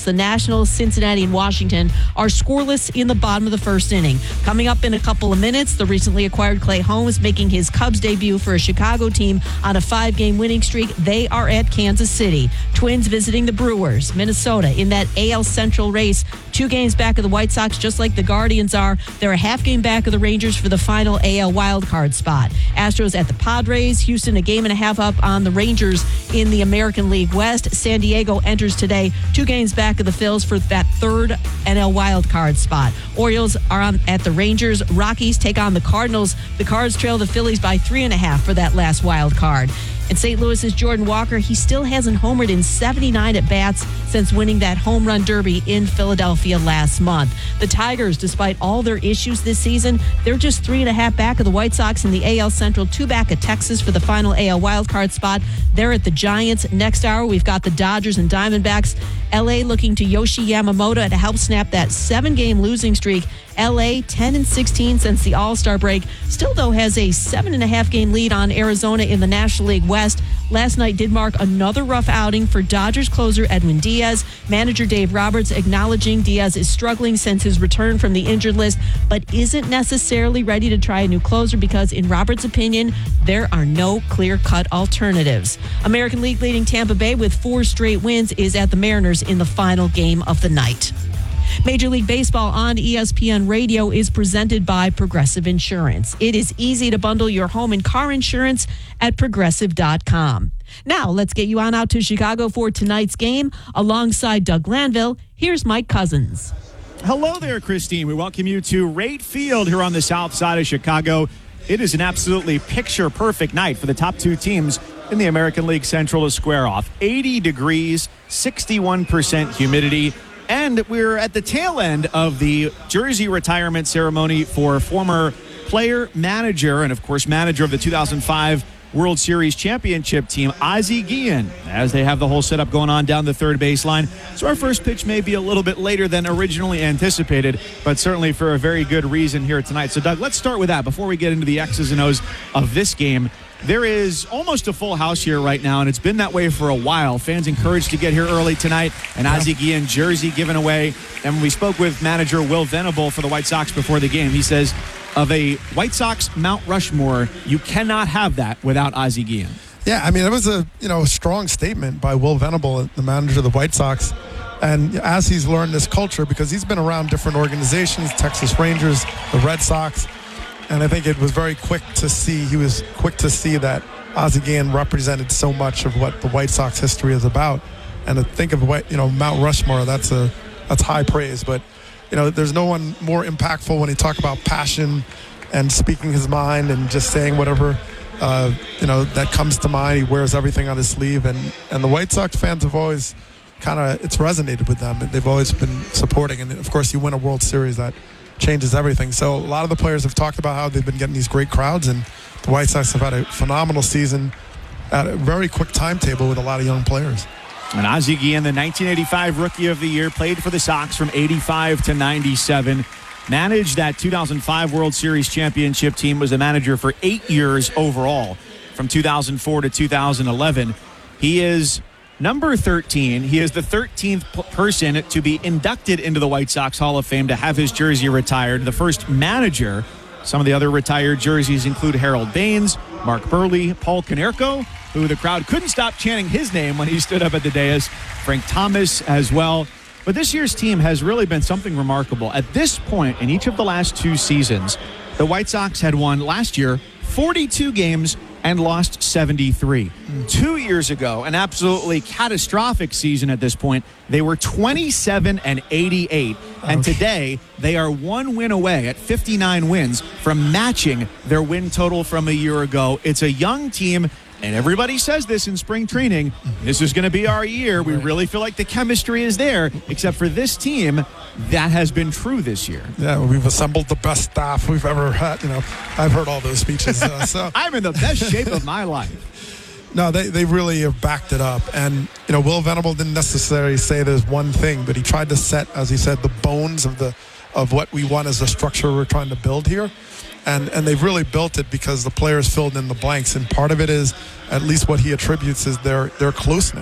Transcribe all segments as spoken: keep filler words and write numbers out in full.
Mets, the Nationals, Cincinnati, and Washington are scoreless in the bottom of the first inning. Coming up in a couple of minutes, the recently acquired Clay Holmes making his Cubs debut for a Chicago team on a five-game winning streak. They are at Kansas City. Twins visiting the Brewers. Minnesota in that A L Central race. Two games back of the White Sox, just like the Guardians are. They're a half game back of the Rangers for the final A L wildcard spot. Astros at the Padres. Houston a game and a half up on the Rangers in the American League West. San Diego enters today two games back of the Phils for that third N L wildcard spot. Orioles are on at the Rangers. Rockies take on the Cardinals. The Cards trail the Phillies by three and a half for that last wild card. And Saint Louis's Jordan Walker, he still hasn't homered in seventy-nine at-bats since winning that home run derby in Philadelphia last month. The Tigers, despite all their issues this season, they're just three and a half back of the White Sox in the A L Central, two back of Texas for the final A L wildcard spot. They're at the Giants. Next hour, we've got the Dodgers and Diamondbacks. L A looking to Yoshi Yamamoto to help snap that seven-game losing streak. L A ten and sixteen since the All-Star break. Still, though, has a seven and a half game lead on Arizona in the National League West. Last night did mark another rough outing for Dodgers closer Edwin Diaz. Manager Dave Roberts acknowledging Diaz is struggling since his return from the injured list, but isn't necessarily ready to try a new closer because, in Roberts' opinion, there are no clear-cut alternatives. American League leading Tampa Bay with four straight wins is at the Mariners in the final game of the night. Major League Baseball on E S P N Radio is presented by Progressive Insurance. It is easy to bundle your home and car insurance at progressive dot com. Now, let's get you on out to Chicago for tonight's game. Alongside Doug Glanville, here's Mike Cousins. Hello there, Christine. We welcome you to Rate Field here on the south side of Chicago. It is an absolutely picture-perfect night for the top two teams in the American League Central to square off. eighty degrees, sixty-one percent humidity. And we're at the tail end of the jersey retirement ceremony for former player, manager, and, of course, manager of the two thousand five World Series championship team, Ozzie Guillen, as they have the whole setup going on down the third baseline. So our first pitch may be a little bit later than originally anticipated, but certainly for a very good reason here tonight. So, Doug, let's start with that before we get into the X's and O's of this game. There is almost a full house here right now, and it's been that way for a while. Fans encouraged to get here early tonight, an yeah. Ozzie Guillen jersey given away. And when we spoke with manager Will Venable for the White Sox before the game, he says, of a White Sox Mount Rushmore, you cannot have that without Ozzie Guillen. Yeah, I mean, it was a you know a strong statement by Will Venable, the manager of the White Sox. And as he's learned this culture, because he's been around different organizations, Texas Rangers, the Red Sox, and I think it was very quick to see, he was quick to see that Ozzie Guillen represented so much of what the White Sox history is about. And to think of what, you know, Mount Rushmore, that's a that's high praise. But, you know, there's no one more impactful when he talk about passion and speaking his mind and just saying whatever, uh, you know, that comes to mind. He wears everything on his sleeve. And, and the White Sox fans have always kind of, it's resonated with them. They've always been supporting. And, of course, you win a World Series, that changes everything. So a lot of the players have talked about how they've been getting these great crowds, and the White Sox have had a phenomenal season at a very quick timetable with a lot of young players. And Ozzie Guillen, the nineteen eighty-five Rookie of the Year, played for the Sox from eighty-five to ninety-seven, managed that two thousand five World Series championship team, was the manager for eight years overall, from two thousand four to two thousand eleven. He is number thirteen. He is the thirteenth p- person to be inducted into the White Sox Hall of Fame to have his jersey retired. The first manager. Some of the other retired jerseys include Harold Baines, Mark Burley, Paul Konerko, who the crowd couldn't stop chanting his name when he stood up at the dais, Frank Thomas as well. But this year's team has really been something remarkable. At this point in each of the last two seasons, the White Sox had won last year forty-two games and lost seventy-three. Mm. Two years ago, an absolutely catastrophic season at this point, they were twenty-seven and eighty-eight. Oh. And today, they are one win away at fifty-nine wins from matching their win total from a year ago. It's a young team, and everybody says this in spring training. This is going to be our year. We really feel like the chemistry is there, except for this team, that has been true this year. Yeah, we've assembled the best staff we've ever had. You know, I've heard all those speeches. Uh, so I'm in the best shape of my life. No, they, they really have backed it up. And, you know, Will Venable didn't necessarily say there's one thing, but he tried to set, as he said, the bones of the of what we want as a structure we're trying to build here. And and they've really built it because the players filled in the blanks. And part of it is, at least what he attributes, is their, their closeness.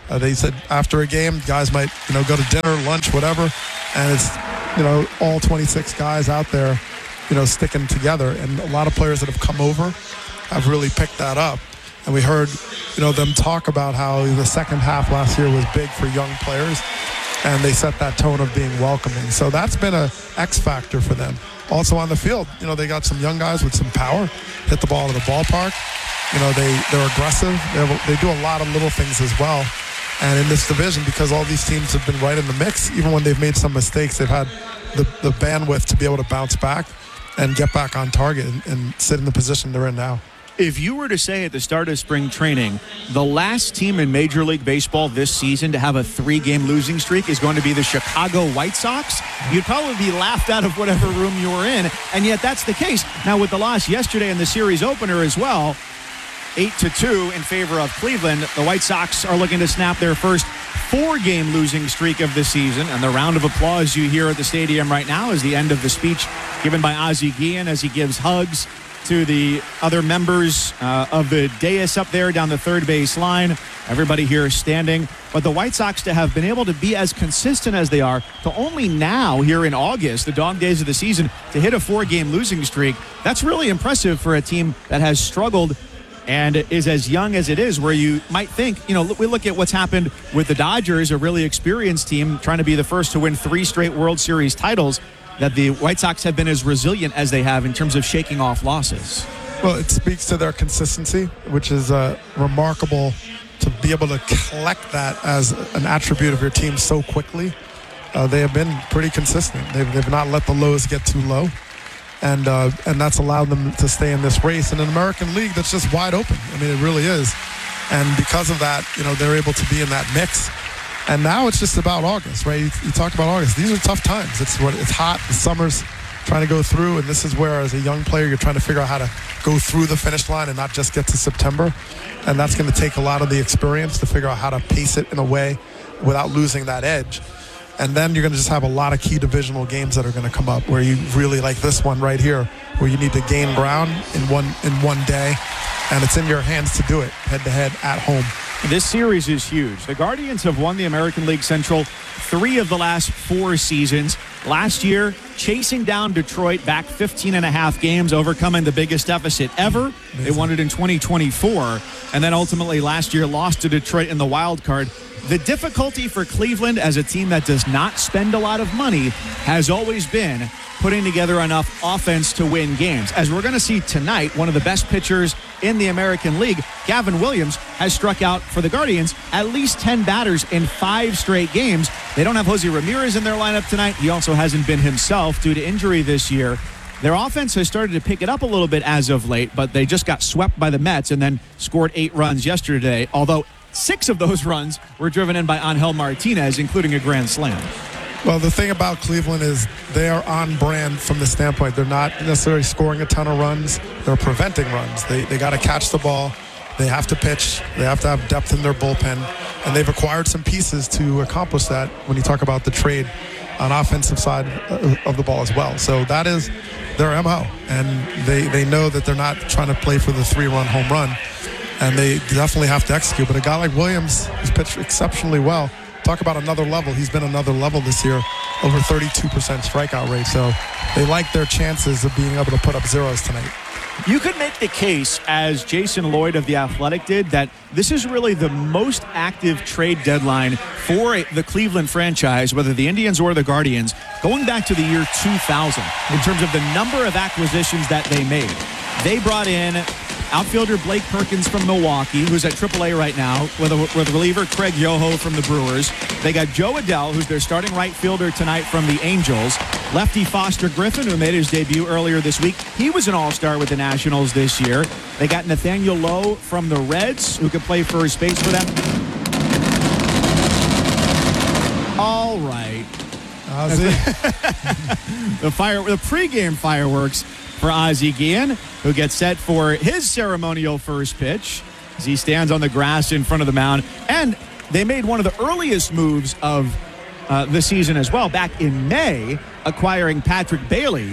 Uh, they said after a game, guys might, you know, go to dinner, lunch, whatever, and it's, you know, all twenty-six guys out there, you know, sticking together. And a lot of players that have come over have really picked that up. And we heard, you know, them talk about how the second half last year was big for young players, and they set that tone of being welcoming. So that's been a X factor for them. Also on the field, you know, they got some young guys with some power, hit the ball to the ballpark. You know, they, they're aggressive. They, have, they do a lot of little things as well. And in this division, because all these teams have been right in the mix, even when they've made some mistakes, they've had the, the bandwidth to be able to bounce back and get back on target and, and sit in the position they're in now. If you were to say at the start of spring training, the last team in Major League Baseball this season to have a three-game losing streak is going to be the Chicago White Sox, you'd probably be laughed out of whatever room you were in, and yet that's the case. Now, with the loss yesterday in the series opener as well, eight to two in favor of Cleveland, the White Sox are looking to snap their first four-game losing streak of the season, and the round of applause you hear at the stadium right now is the end of the speech given by Ozzie Guillen as he gives hugs to the other members uh, of the dais up there down the third base line. Everybody here is standing. But the White Sox, to have been able to be as consistent as they are, to only now here in August, the dog days of the season, to hit a four-game losing streak, that's really impressive for a team that has struggled and is as young as it is, where you might think, you know, we look at what's happened with the Dodgers, a really experienced team trying to be the first to win three straight World Series titles, that the White Sox have been as resilient as they have in terms of shaking off losses. Well, it speaks to their consistency, which is uh, remarkable to be able to collect that as an attribute of your team so quickly. Uh, they have been pretty consistent. They've, they've not let the lows get too low. And uh, and that's allowed them to stay in this race in an American League that's just wide open. I mean, it really is. And because of that, you know, they're able to be in that mix. And now it's just about August, right? You, you talked about August. These are tough times. It's what it's hot. The summer's trying to go through, and this is where, as a young player, you're trying to figure out how to go through the finish line and not just get to September. And that's going to take a lot of the experience to figure out how to pace it in a way without losing that edge. And then you're going to just have a lot of key divisional games that are going to come up where you really, like this one right here, where you need to gain ground in one in one day, and it's in your hands to do it head-to-head at home. This series is huge. The Guardians have won the American League Central three of the last four seasons. Last year, chasing down Detroit back fifteen and a half games, overcoming the biggest deficit ever. Amazing. They won it in twenty twenty-four, and then ultimately last year lost to Detroit in the wild card. The difficulty for Cleveland as a team that does not spend a lot of money has always been putting together enough offense to win games. As we're going to see tonight, one of the best pitchers in the American League, Gavin Williams, has struck out for the Guardians at least ten batters in five straight games. They don't have Jose Ramirez in their lineup tonight. He also hasn't been himself due to injury this year. Their offense has started to pick it up a little bit as of late, but they just got swept by the Mets and then scored eight runs yesterday, although six of those runs were driven in by Angel Martinez, including a grand slam. Well, the thing about Cleveland is they are on brand from the standpoint. They're not necessarily scoring a ton of runs. They're preventing runs. They they got to catch the ball. They have to pitch. They have to have depth in their bullpen. And they've acquired some pieces to accomplish that when you talk about the trade on offensive side of the ball as well. So that is their M O. And they, they know that they're not trying to play for the three-run home run. And they definitely have to execute. But a guy like Williams has pitched exceptionally well. Talk about another level. He's been another level this year, over thirty-two percent strikeout rate. So they like their chances of being able to put up zeros tonight. You could make the case, as Jason Lloyd of The Athletic did, that this is really the most active trade deadline for a, the Cleveland franchise, whether the Indians or the Guardians, going back to the year two thousand, in terms of the number of acquisitions that they made. They brought in outfielder Blake Perkins from Milwaukee, who's at triple A right now, with, a, with reliever Craig Yoho from the Brewers. They got Joe Adell, who's their starting right fielder tonight from the Angels. Lefty Foster Griffin, who made his debut earlier this week. He was an all-star with the Nationals this year. They got Nathaniel Lowe from the Reds, who could play first base for them. All right. the fire, the pregame fireworks for Ozzie Guillen, who gets set for his ceremonial first pitch as he stands on the grass in front of the mound. And they made one of the earliest moves of uh, the season as well, back in May, acquiring Patrick Bailey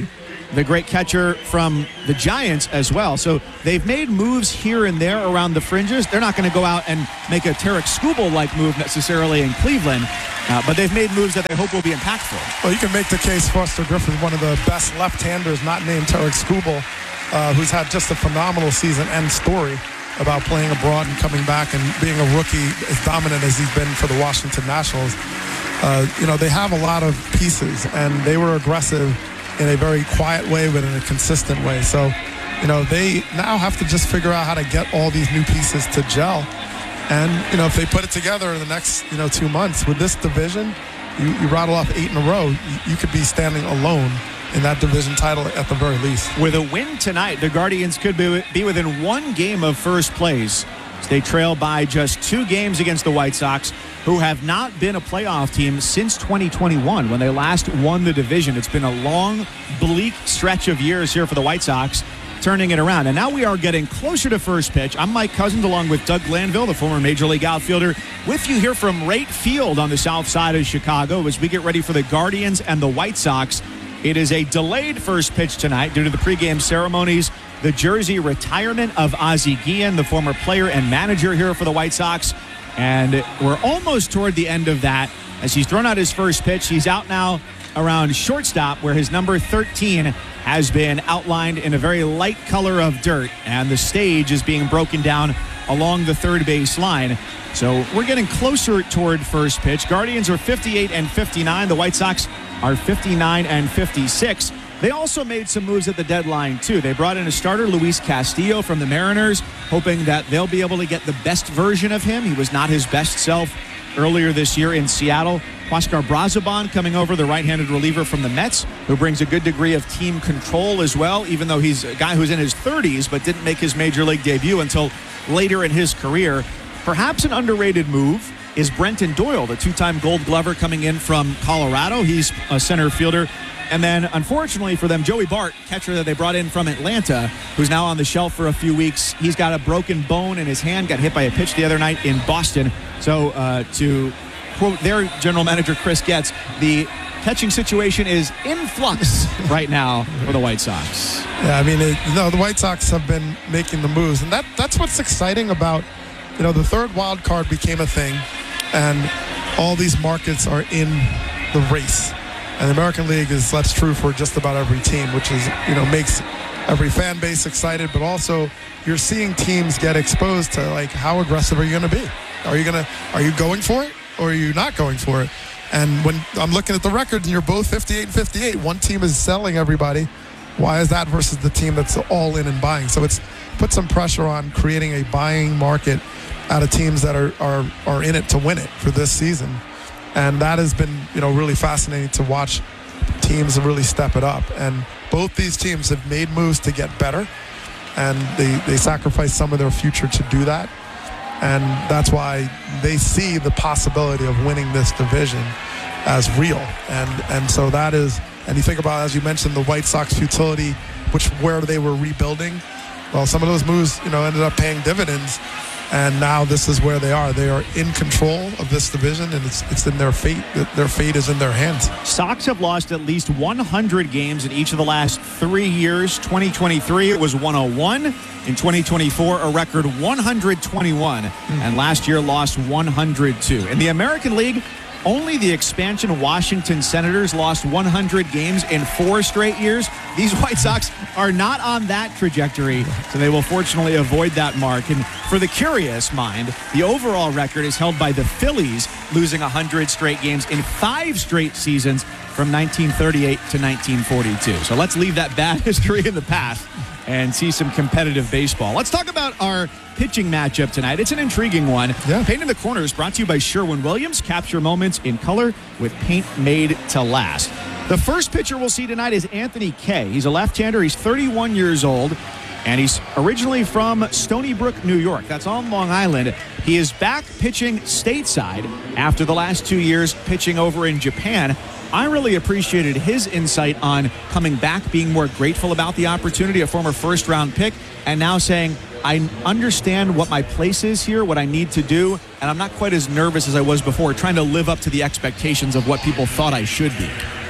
the great catcher from the Giants as well. So they've made moves here and there around the fringes. They're not going to go out and make a Tarek Skubal-like move necessarily in Cleveland, uh, but they've made moves that they hope will be impactful. Well, you can make the case Foster Griffin is one of the best left-handers not named Tarek Skubal, uh, who's had just a phenomenal season and story about playing abroad and coming back and being a rookie as dominant as he's been for the Washington Nationals. Uh, you know, they have a lot of pieces, and they were aggressive in a very quiet way, but in a consistent way. So, you know, they now have to just figure out how to get all these new pieces to gel. And, you know, if they put it together in the next, you know, two months with this division, you, you rattle off eight in a row, you, you could be standing alone in that division title at the very least. With a win tonight, the Guardians could be, be within one game of first place. They trail by just two games against the White Sox, who have not been a playoff team since twenty twenty-one when they last won the division. It's been a long, bleak stretch of years here for the White Sox, turning it around. And now we are getting closer to first pitch. I'm Mike Cousins along with Doug Glanville, the former Major League outfielder, with you here from Wright Field on the south side of Chicago as we get ready for the Guardians and the White Sox. It is a delayed first pitch tonight due to the pregame ceremonies. The jersey retirement of Ozzie Guillen, the former player and manager here for the White Sox. And we're almost toward the end of that as he's thrown out his first pitch. He's out now around shortstop where his number thirteen has been outlined in a very light color of dirt. And the stage is being broken down along the third base line. So we're getting closer toward first pitch. Guardians are fifty-eight and fifty-nine. The White Sox are fifty-nine and fifty-six. They also made some moves at the deadline, too. They brought in a starter, Luis Castillo, from the Mariners, hoping that they'll be able to get the best version of him. He was not his best self earlier this year in Seattle. Huascar Brazoban coming over, the right-handed reliever from the Mets, who brings a good degree of team control as well, even though he's a guy who's in his thirties but didn't make his major league debut until later in his career. Perhaps an underrated move is Brenton Doyle, the two-time Gold Glover coming in from Colorado. He's a center fielder. And then, unfortunately for them, Joey Bart, catcher that they brought in from Atlanta, who's now on the shelf for a few weeks. He's got a broken bone in his hand, got hit by a pitch the other night in Boston. So, uh, to quote their general manager, Chris Getz, the catching situation is in flux right now for the White Sox. Yeah, I mean, it, you know, the White Sox have been making the moves. And that that's what's exciting about, you know, the third wild card became a thing. And all these markets are in the race. And the American League is that's true for just about every team, which is, you know, makes every fan base excited. But also, you're seeing teams get exposed to, like, how aggressive are you going to be? Are you going to are you going for it or are you not going for it? And when I'm looking at the records and you're both fifty-eight and fifty-eight, one team is selling everybody. Why is that versus the team that's all in and buying? So it's put some pressure on creating a buying market out of teams that are are are in it to win it for this season. And that has been, you know, really fascinating to watch teams really step it up. And both these teams have made moves to get better, and they, they sacrifice some of their future to do that. And that's why they see the possibility of winning this division as real. And and so that is, and you think about, as you mentioned, the White Sox futility, which where they were rebuilding. Well, some of those moves, you know, ended up paying dividends. And now this is where they are. They are in control of this division, and it's it's in their fate. Their fate is in their hands. Sox have lost at least one hundred games in each of the last three years. twenty twenty-three, it was one oh one. In twenty twenty-four, a record one hundred twenty-one. Mm-hmm. And last year lost one hundred two. In the American League, only the expansion Washington Senators lost one hundred games in four straight years. These White Sox are not on that trajectory, so they will fortunately avoid that mark. And for the curious mind, the overall record is held by the Phillies, losing one hundred straight games in five straight seasons from nineteen thirty-eight to nineteen forty-two. So let's leave that bad history in the past and see some competitive baseball. Let's talk about our pitching matchup tonight. It's an intriguing one. Yeah. Paint in the Corner is brought to you by Sherwin-Williams. Capture moments in color with paint made to last. The first pitcher we'll see tonight is Anthony Kay. He's a left-hander. He's thirty-one years old, and he's originally from Stony Brook, New York. That's on Long Island. He is back pitching stateside after the last two years pitching over in Japan. I really appreciated his insight on coming back, being more grateful about the opportunity, a former first-round pick, and now saying, I understand what my place is here, what I need to do, and I'm not quite as nervous as I was before, trying to live up to the expectations of what people thought I should be.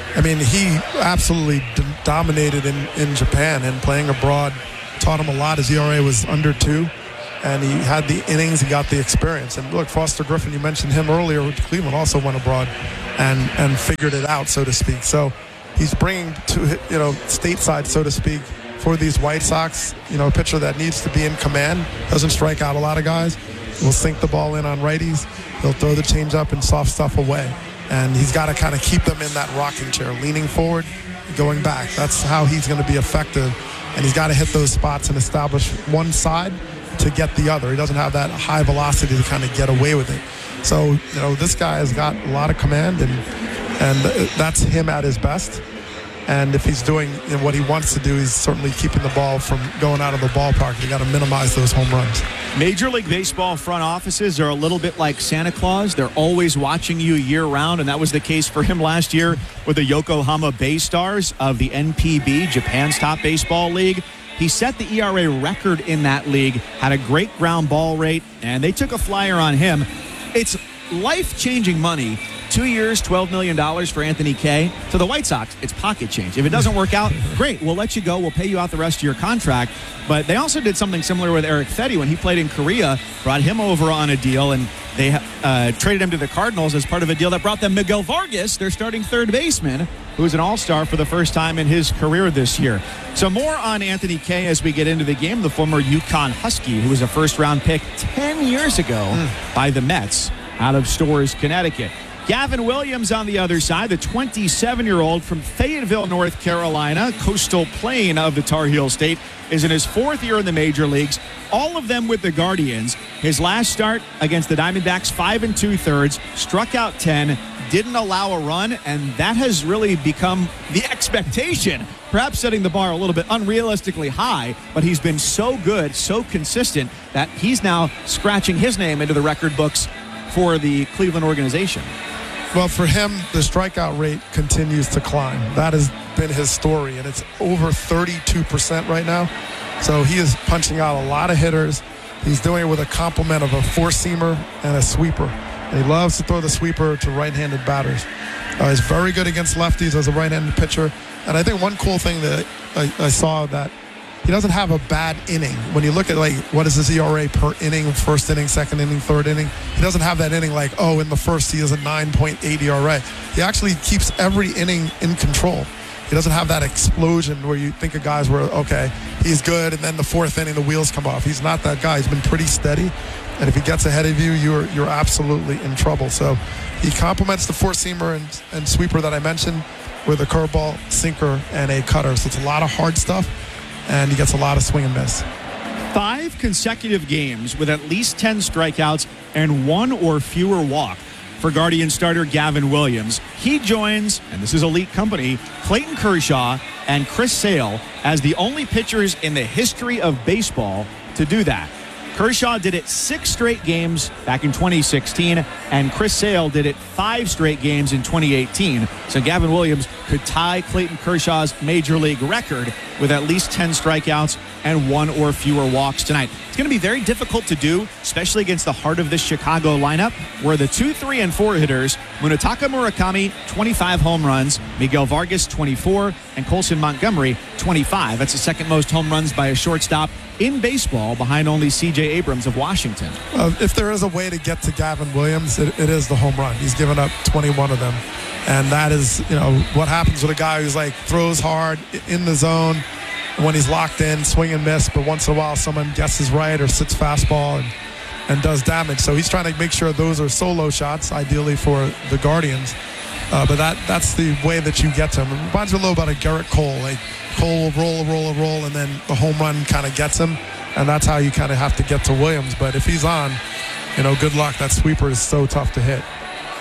I mean, he absolutely d- dominated in, in Japan, and playing abroad taught him a lot. His E R A was under two, and he had the innings, he got the experience. And look, Foster Griffin, you mentioned him earlier with Cleveland, also went abroad and, and figured it out, so to speak. So he's bringing to, you know, stateside, so to speak, for these White Sox, you know, a pitcher that needs to be in command, doesn't strike out a lot of guys, will sink the ball in on righties, he'll throw the changeup and soft stuff away. And he's got to kind of keep them in that rocking chair, leaning forward, going back. That's how he's going to be effective. And he's got to hit those spots and establish one side to get the other. He doesn't have that high velocity to kind of get away with it. So, you know, this guy has got a lot of command, and and that's him at his best. And if he's doing, you know, what he wants to do, he's certainly keeping the ball from going out of the ballpark. You got to minimize those home runs. Major League Baseball front offices are a little bit like Santa Claus. They're always watching you year-round, and that was the case for him last year with the Yokohama Bay Stars of the N P B, Japan's top baseball league. He set the E R A record in that league, had a great ground ball rate, and they took a flyer on him. It's life-changing money. Two years, twelve million dollars for Anthony Kay. To the White Sox, it's pocket change. If it doesn't work out, great, we'll let you go. We'll pay you out the rest of your contract. But they also did something similar with Eric Fedde when he played in Korea, brought him over on a deal, and they uh, traded him to the Cardinals as part of a deal that brought them Miguel Vargas, their starting third baseman, who's an all-star for the first time in his career this year. So more on Anthony Kay as we get into the game. The former UConn Husky, who was a first-round pick ten years ago mm. by the Mets out of Storrs, Connecticut. Gavin Williams on the other side, the twenty-seven-year-old from Fayetteville, North Carolina, coastal plain of the Tar Heel State, is in his fourth year in the major leagues, all of them with the Guardians. His last start against the Diamondbacks, five and two-thirds, struck out ten, didn't allow a run, and that has really become the expectation, perhaps setting the bar a little bit unrealistically high, but he's been so good, so consistent, that he's now scratching his name into the record books for the Cleveland organization. Well, for him, the strikeout rate continues to climb. That has been his story, and it's over thirty-two percent right now. So he is punching out a lot of hitters. He's doing it with a complement of a four-seamer and a sweeper. And he loves to throw the sweeper to right-handed batters. Uh, he's very good against lefties as a right-handed pitcher. And I think one cool thing that I, I saw that he doesn't have a bad inning. When you look at, like, what is his E R A per inning, first inning, second inning, third inning, he doesn't have that inning like, oh, in the first he has a nine point eight E R A. He actually keeps every inning in control. He doesn't have that explosion where you think of guys where, okay, he's good, and then the fourth inning the wheels come off. He's not that guy. He's been pretty steady, and if he gets ahead of you, you're you're absolutely in trouble. So he complements the four-seamer and, and sweeper that I mentioned with a curveball, sinker, and a cutter. So it's a lot of hard stuff, and he gets a lot of swing and miss. Five consecutive games with at least ten strikeouts and one or fewer walk for Guardian starter Gavin Williams. He joins, and this is elite company, Clayton Kershaw and Chris Sale as the only pitchers in the history of baseball to do that. Kershaw did it six straight games back in twenty sixteen, and Chris Sale did it five straight games in twenty eighteen. So Gavin Williams could tie Clayton Kershaw's major league record with at least ten strikeouts and one or fewer walks tonight. It's going to be very difficult to do, especially against the heart of this Chicago lineup, where the two, three, and four hitters, Munetaka Murakami, twenty-five home runs, Miguel Vargas, twenty-four, and Colson Montgomery, twenty-five. That's the second most home runs by a shortstop in baseball, behind only C J Abrams of Washington. Uh, if there is a way to get to Gavin Williams, it, it is the home run. He's given up twenty-one of them. And that is, you know, what happens with a guy who's like throws hard in the zone when he's locked in, swing and miss, but once in a while someone guesses right or sits fastball and, and does damage. So he's trying to make sure those are solo shots, ideally for the Guardians. Uh, but that that's the way that you get to him. It reminds me a little about a Garrett Cole. Like Cole will roll, roll, roll, and then the home run kind of gets him. And that's how you kind of have to get to Williams. But if he's on, you know, good luck. That sweeper is so tough to hit.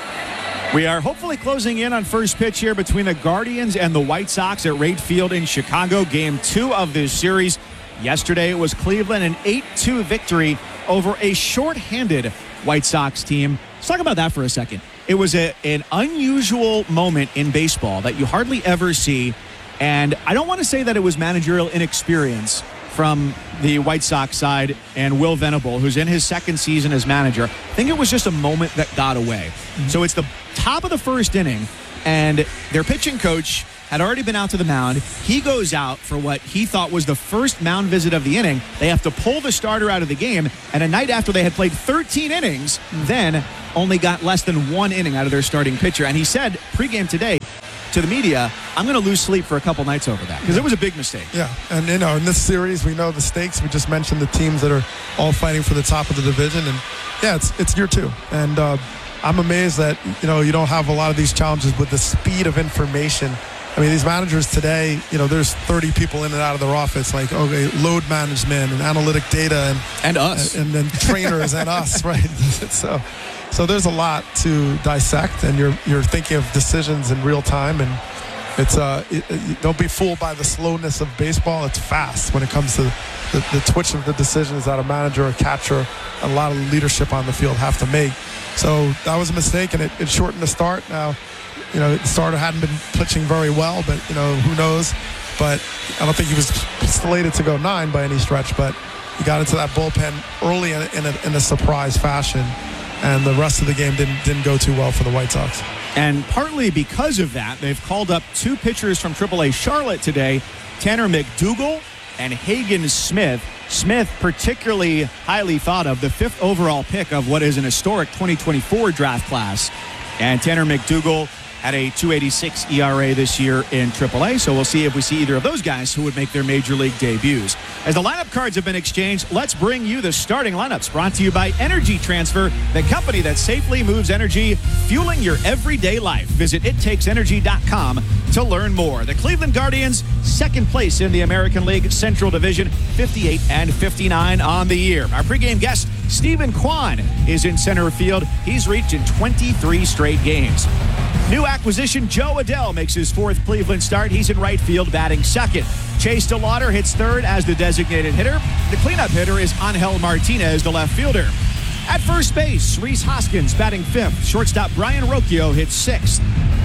We are hopefully closing in on first pitch here between the Guardians and the White Sox at Rate Field in Chicago. Game two of this series. Yesterday it was Cleveland, an eight two victory over a shorthanded White Sox team. Let's talk about that for a second. It was a, an unusual moment in baseball that you hardly ever see. And I don't want to say that it was managerial inexperience from the White Sox side and Will Venable, who's in his second season as manager. I think it was just a moment that got away. Mm-hmm. So it's the top of the first inning. and their pitching coach had already been out to the mound. He goes out for what he thought was the first mound visit of the inning. They have to pull the starter out of the game, and a night after they had played thirteen innings, then only got less than one inning out of their starting pitcher. And he said pregame today to the media, I'm going to lose sleep for a couple nights over that, because it was a big mistake. Yeah, and you know, in this series, we know the stakes. We just mentioned the teams that are all fighting for the top of the division, and yeah, it's it's year two, and uh, I'm amazed that you know you don't have a lot of these challenges with the speed of information. I mean, these managers today, you know, there's thirty people in and out of their office, like, okay, load management and analytic data and and us and then trainers and us, right? So, so there's a lot to dissect, and you're you're thinking of decisions in real time, and it's uh, it, it, don't be fooled by the slowness of baseball. It's fast when it comes to the, the twitch of the decisions that a manager, a catcher, a lot of leadership on the field have to make. So that was a mistake, and it, it shortened the start. Now, you know, the starter hadn't been pitching very well, but, you know, who knows? But I don't think he was slated to go nine by any stretch, but he got into that bullpen early in a, in a, in a surprise fashion, and the rest of the game didn't didn't go too well for the White Sox. And partly because of that, they've called up two pitchers from triple A Charlotte today, Tanner McDougal and Hagen Smith. Smith, particularly highly thought of, the fifth overall pick of what is an historic twenty twenty-four draft class. And Tanner McDougal had a two eighty-six E R A this year in triple A, so we'll see if we see either of those guys who would make their major league debuts. As the lineup cards have been exchanged, let's bring you the starting lineups, brought to you by Energy Transfer, the company that safely moves energy, fueling your everyday life. Visit it takes energy dot com to learn more. The Cleveland Guardians, second place in the American League Central Division, fifty-eight and fifty-nine on the year. Our pregame guest, Stephen Kwan, is in center field. He's reached in twenty-three straight games. New acquisition, Jo Adell makes his fourth Cleveland start. He's in right field, batting second. Chase DeLauder hits third as the designated hitter. The cleanup hitter is Angel Martinez, the left fielder. At first base, Rhys Hoskins batting fifth. Shortstop Brian Rocchio hits sixth.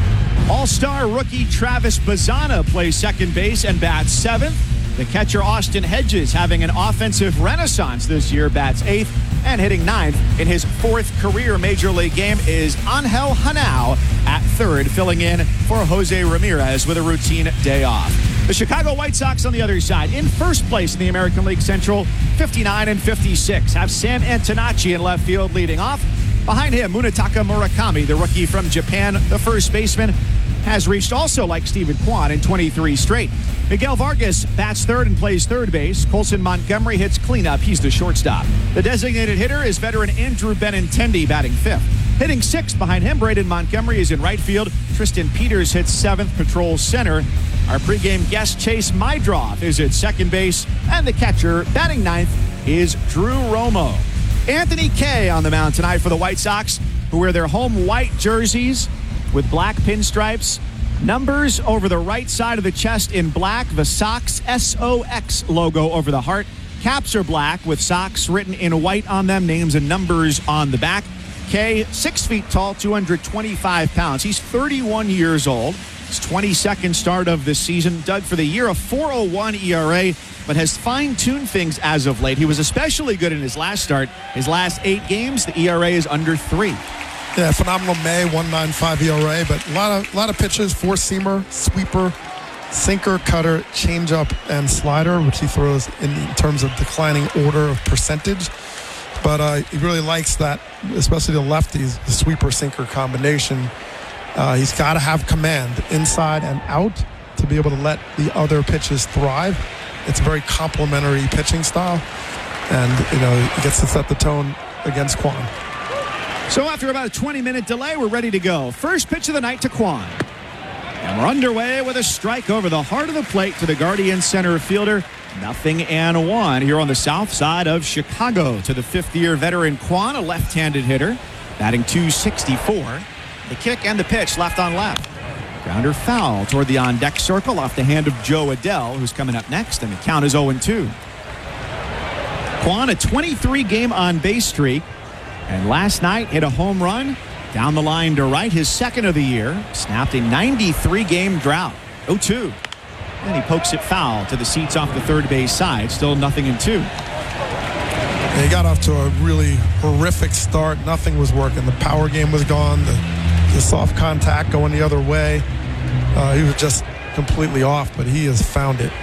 All-star rookie Travis Bazzana plays second base and bats seventh. The catcher Austin Hedges, having an offensive renaissance this year, bats eighth. And hitting ninth in his fourth career Major League game is Angel Hanao at third, filling in for Jose Ramirez with a routine day off. The Chicago White Sox on the other side, in first place in the American League Central, fifty-nine and fifty-six, have Sam Antonacci in left field leading off. Behind him, Munetaka Murakami, the rookie from Japan, the first baseman, has reached also, like Stephen Kwan, in twenty-three straight. Miguel Vargas bats third and plays third base. Colson Montgomery hits cleanup. He's the shortstop. The designated hitter is veteran Andrew Benintendi, batting fifth. Hitting sixth behind him, Braden Montgomery is in right field. Tristan Peters hits seventh, patrols center. Our pregame guest, Chase Mydroff, is at second base. And the catcher, batting ninth, is Drew Romo. Anthony Kay on the mound tonight for the White Sox, who wear their home white jerseys with black pinstripes. Numbers over the right side of the chest in black. The Sox S O X logo over the heart. Caps are black with Sox written in white on them. Names and numbers on the back. Kay, six feet tall, two hundred twenty-five pounds. He's thirty-one years old. His twenty-second start of the season. Dug for the year, a four oh one E R A, but has fine-tuned things as of late. He was especially good in his last start. His last eight games, the E R A is under three. Yeah, phenomenal May, one ninety-five E R A, but a lot of a lot of pitches, four-seamer, sweeper, sinker, cutter, changeup, and slider, which he throws in, in terms of declining order of percentage. But uh, he really likes that, especially the lefties, the sweeper-sinker combination. Uh, he's got to have command inside and out to be able to let the other pitches thrive. It's a very complementary pitching style, and you know he gets to set the tone against Kwan. So after about a twenty-minute delay, we're ready to go. First pitch of the night to Kwan. And we're underway with a strike over the heart of the plate to the Guardians center fielder. Nothing and one here on the south side of Chicago to the fifth-year veteran Kwan, a left-handed hitter, batting two sixty-four. The kick and the pitch left on left. Grounder foul toward the on-deck circle off the hand of Jo Adell, who's coming up next, and the count is oh and two. Kwan, a twenty-three game on-base streak. And last night hit a home run down the line to right, his second of the year. Snapped a ninety-three game drought. oh two. And he pokes it foul to the seats off the third base side. Still nothing in two. He got off to a really horrific start. Nothing was working. The power game was gone. The the soft contact going the other way. Uh, he was just completely off, but he has found it.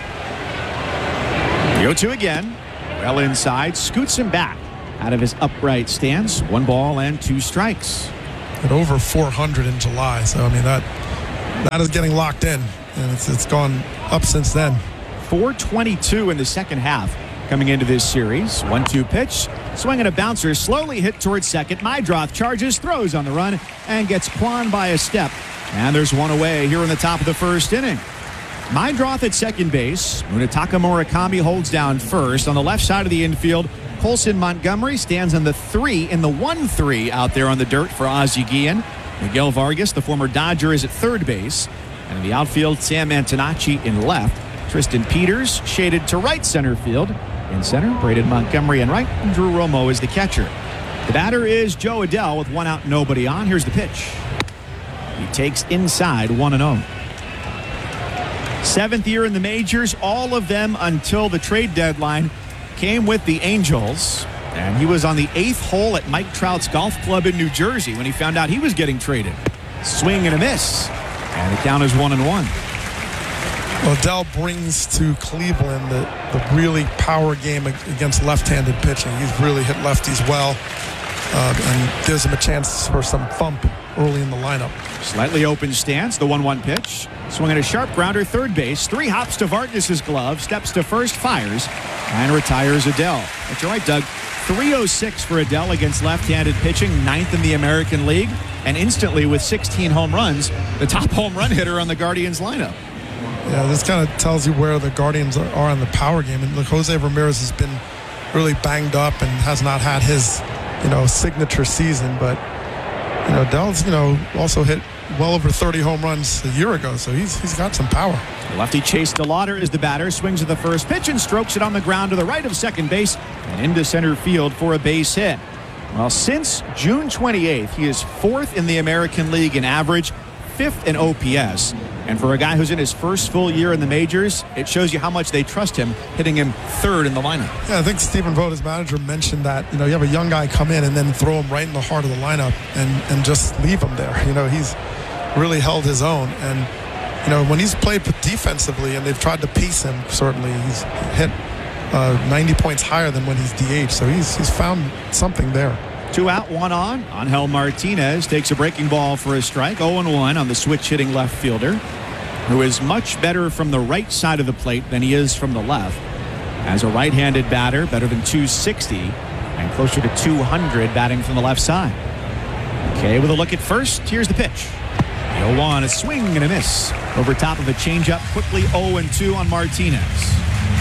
The oh two again. Well inside, scoots him back out of his upright stance. One ball and two strikes. At over four hundred in July, so I mean that that is getting locked in, and it's it's gone up since then. four twenty-two in the second half coming into this series. one two pitch, swing and a bouncer, slowly hit towards second. Meidroth charges, throws on the run, and gets Kwan by a step. And there's one away here in the top of the first inning. Meidroth at second base. Munetaka Murakami holds down first. On the left side of the infield, Colson Montgomery stands on the three in the one three out there on the dirt for Ozzie Guillen. Miguel Vargas, the former Dodger, is at third base. And in the outfield, Sam Antonacci in left. Tristan Peters shaded to right center field. In center, Braden Montgomery in right, and Drew Romo is the catcher. The batter is Joe Adell with one out, nobody on. Here's the pitch. He takes inside, one and oh. Seventh year in the majors, all of them until the trade deadline came with the Angels. And he was on the eighth hole at Mike Trout's golf club in New Jersey when he found out he was getting traded. Swing and a miss. And the count is one and one. Adell brings to Cleveland the, the really power game against left-handed pitching. He's really hit lefties well, uh, and gives him a chance for some thump early in the lineup. Slightly open stance, the one one pitch. Swinging a sharp grounder, third base. Three hops to Vargas' glove, steps to first, fires, and retires Adell. That's right, Doug. three oh six for Adell against left-handed pitching, ninth in the American League, and instantly with sixteen home runs, the top home run hitter on the Guardians lineup. Yeah, this kind of tells you where the Guardians are, are in the power game. And look, Jose Ramirez has been really banged up and has not had his, you know, signature season. But, you know, Adell's, you know, also hit well over thirty home runs a year ago, so he's he's got some power. Lefty Chase DeLauder is the batter, swings at the first pitch and strokes it on the ground to the right of second base and into center field for a base hit. Well, since June twenty-eighth, he is fourth in the American League in average, fifth in O P S. And for a guy who's in his first full year in the majors, it shows you how much they trust him, hitting him third in the lineup. Yeah, I think Stephen Vogt, his manager, mentioned that, you know, you have a young guy come in and then throw him right in the heart of the lineup and, and just leave him there. You know, he's really held his own. And, you know, when he's played defensively and they've tried to piece him, certainly he's hit uh, ninety points higher than when he's D H. So he's, he's found something there. Two out, one on. Angel Martinez takes a breaking ball for a strike. oh and one on the switch-hitting left fielder, who is much better from the right side of the plate than he is from the left. As a right-handed batter, better than two sixty, and closer to two hundred batting from the left side. Okay, with a look at first, here's the pitch. The oh one, a swing and a miss. Over top of a changeup, quickly oh and two on Martinez.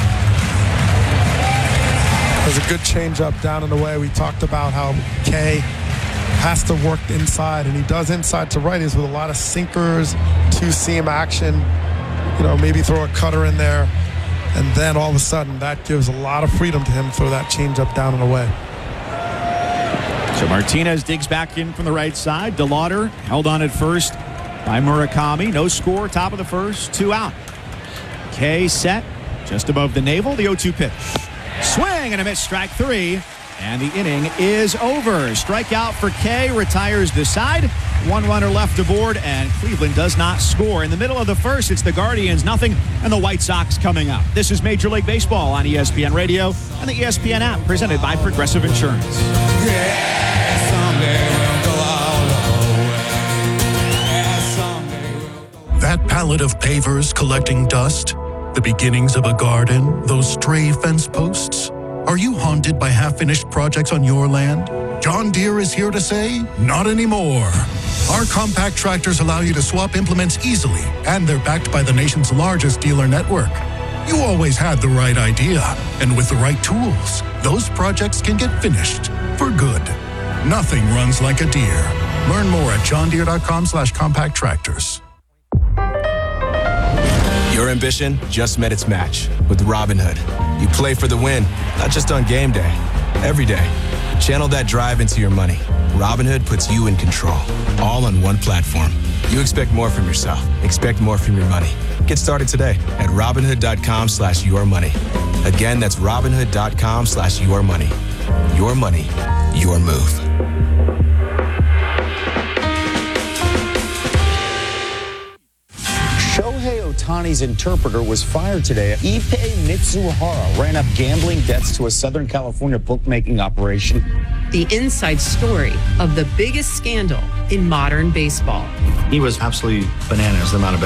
There's a good changeup down and away. We talked about how Kay has to work inside, and he does inside to righties with a lot of sinkers, two-seam action, you know, maybe throw a cutter in there, and then all of a sudden that gives a lot of freedom to him to throw that changeup down and away. So Martinez digs back in from the right side. DeLauder held on at first by Murakami. No score, top of the first, two out. Kay set just above the navel, the oh two pitch. Swing and a miss, strike three. And the inning is over. Strikeout for Kay, retires the side. One runner left aboard, and Cleveland does not score. In the middle of the first, it's the Guardians nothing, and the White Sox coming up. This is Major League Baseball on E S P N Radio and the E S P N app, presented by Progressive Insurance. Yeah, someday we'll go all the way. Yeah, someday we'll go. That pallet of pavers collecting dust, the beginnings of a garden, those stray fence posts. Are you haunted by half-finished projects on your land? John Deere is here to say, not anymore. Our compact tractors allow you to swap implements easily, and they're backed by the nation's largest dealer network. You always had the right idea, and with the right tools, those projects can get finished for good. Nothing runs like a Deere. Learn more at johndeere.com slash compact tractors. Your ambition just met its match with Robinhood. You play for the win, not just on game day, every day. Channel that drive into your money. Robinhood puts you in control, all on one platform. You expect more from yourself. Expect more from your money. Get started today at Robinhood.com slash your money. Again, that's Robinhood.com slash your money. Your money, your move. Shohei Ohtani's interpreter was fired today. Ippei Mitsuhara ran up gambling debts to a Southern California bookmaking operation. The inside story of the biggest scandal in modern baseball. He was absolutely bananas, the amount of